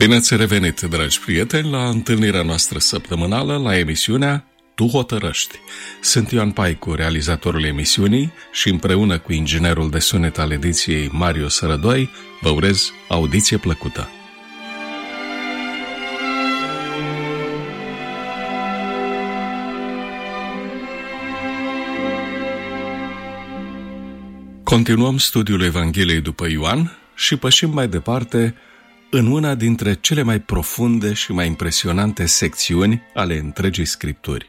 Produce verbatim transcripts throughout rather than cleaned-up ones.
Bine ați revenit, dragi prieteni, la întâlnirea noastră săptămânală la emisiunea Tu hotărăști. Sunt Ioan Paicu, realizatorul emisiunii, și împreună cu inginerul de sunet al ediției Mario Sărădoi vă urez audiție plăcută. Continuăm studiul Evangheliei după Ioan și pășim mai departe în una dintre cele mai profunde și mai impresionante secțiuni ale întregii Scripturi.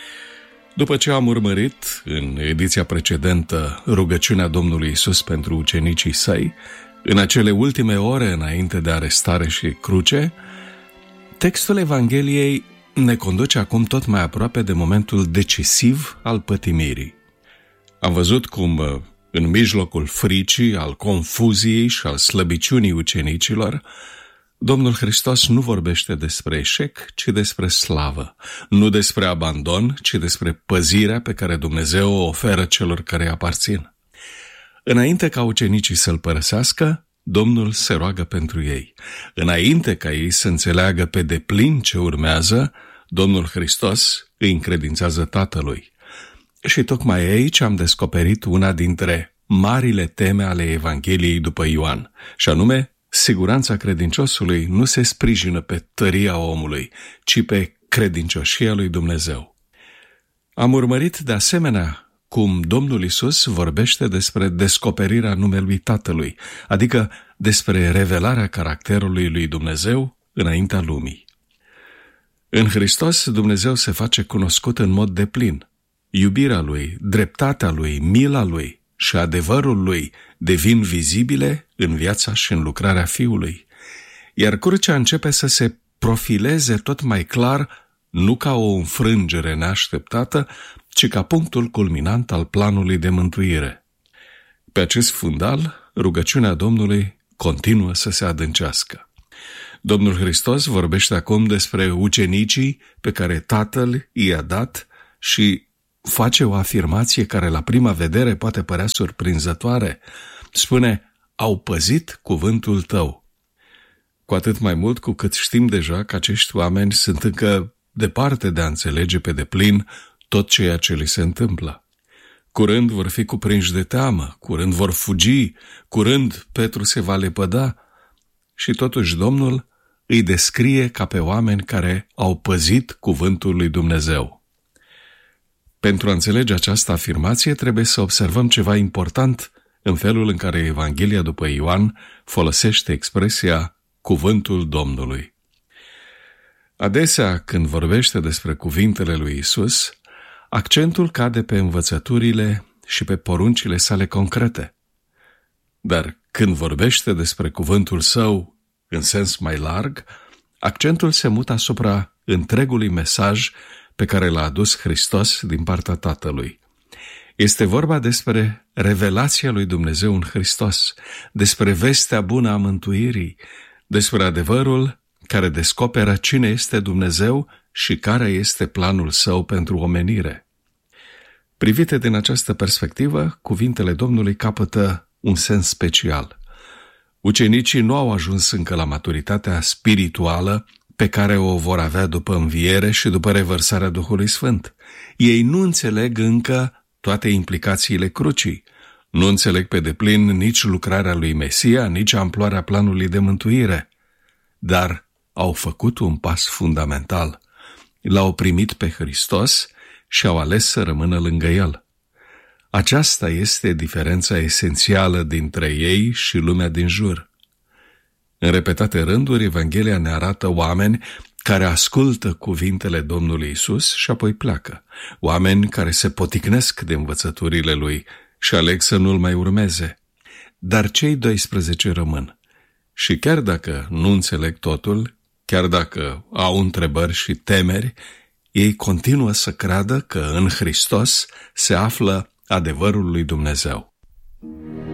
După ce am urmărit în ediția precedentă rugăciunea Domnului Iisus pentru ucenicii săi, în acele ultime ore înainte de arestare și cruce, textul Evangheliei ne conduce acum tot mai aproape de momentul decisiv al pătimirii. Am văzut cum, în mijlocul fricii, al confuziei și al slăbiciunii ucenicilor, Domnul Hristos nu vorbește despre eșec, ci despre slavă, nu despre abandon, ci despre păzirea pe care Dumnezeu o oferă celor care îi aparțin. Înainte ca ucenicii să-L părăsească, Domnul se roagă pentru ei. Înainte ca ei să înțeleagă pe deplin ce urmează, Domnul Hristos îi încredințează Tatălui. Și tocmai aici am descoperit una dintre marile teme ale Evangheliei după Ioan, și anume, siguranța credinciosului nu se sprijină pe tăria omului, ci pe credincioșia lui Dumnezeu. Am urmărit de asemenea cum Domnul Iisus vorbește despre descoperirea numelui Tatălui, adică despre revelarea caracterului lui Dumnezeu înaintea lumii. În Hristos, Dumnezeu se face cunoscut în mod deplin. Iubirea Lui, dreptatea Lui, mila Lui și adevărul Lui devin vizibile în viața și în lucrarea Fiului, iar crucea începe să se profileze tot mai clar, nu ca o înfrângere neașteptată, ci ca punctul culminant al planului de mântuire. Pe acest fundal, rugăciunea Domnului continuă să se adâncească. Domnul Hristos vorbește acum despre ucenicii pe care Tatăl i-a dat și face o afirmație care la prima vedere poate părea surprinzătoare. Spune, au păzit cuvântul tău. Cu atât mai mult cu cât știm deja că acești oameni sunt încă departe de a înțelege pe deplin tot ceea ce li se întâmplă. Curând vor fi cuprinși de teamă, curând vor fugi, curând Petru se va lepăda și totuși Domnul îi descrie ca pe oameni care au păzit cuvântul lui Dumnezeu. Pentru a înțelege această afirmație, trebuie să observăm ceva important în felul în care Evanghelia după Ioan folosește expresia cuvântul Domnului. Adesea, când vorbește despre cuvintele lui Iisus, accentul cade pe învățăturile și pe poruncile sale concrete. Dar când vorbește despre cuvântul său în sens mai larg, accentul se mută asupra întregului mesaj pe care l-a adus Hristos din partea Tatălui. Este vorba despre revelația lui Dumnezeu în Hristos, despre vestea bună a mântuirii, despre adevărul care descoperă cine este Dumnezeu și care este planul său pentru omenire. Privite din această perspectivă, cuvintele Domnului capătă un sens special. Ucenicii nu au ajuns încă la maturitatea spirituală pe care o vor avea după înviere și după revărsarea Duhului Sfânt. Ei nu înțeleg încă toate implicațiile crucii, nu înțeleg pe deplin nici lucrarea lui Mesia, nici amploarea planului de mântuire, dar au făcut un pas fundamental. L-au primit pe Hristos și au ales să rămână lângă El. Aceasta este diferența esențială dintre ei și lumea din jur. În repetate rânduri, Evanghelia ne arată oameni care ascultă cuvintele Domnului Iisus și apoi pleacă. Oameni care se poticnesc de învățăturile Lui și aleg să nu-L mai urmeze. Dar cei doisprezece rămân. Și chiar dacă nu înțeleg totul, chiar dacă au întrebări și temeri, ei continuă să creadă că în Hristos se află adevărul lui Dumnezeu.